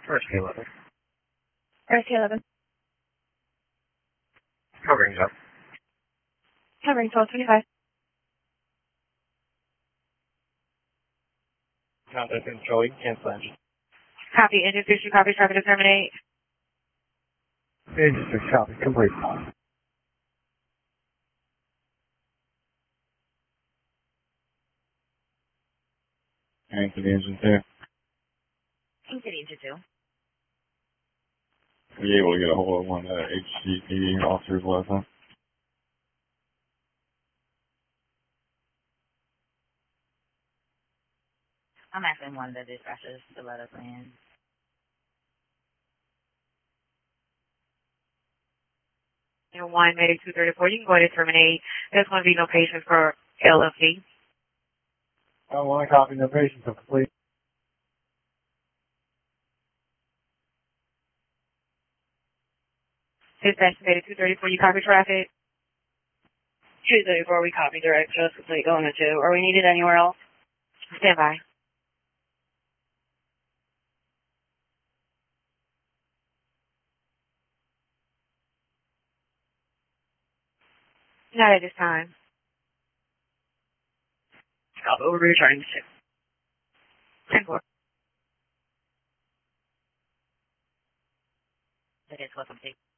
RSK11. RSK11. Covering's up. Covering 1225. Contact control, you can cancel engine. Copy, engine 2, copy, traffic to terminate. Engine 6, copy, complete. And to the engine 2. Into the engine 2. Were you able to get a hold of one of the HCPD officers last time? I'm asking one of the dispatchers to let us in. You know, 1, Medic 234, you can go ahead and terminate. There's going to be no patients for LFC. I want to copy, no patients, so complete. Dispatch Medic 234, you copy traffic? 234, we copy direct, just complete going to 2. Are we needed anywhere else? Stand by. Not at this time. Stop over, returning to 2. 10-4. That is what I'm thinking.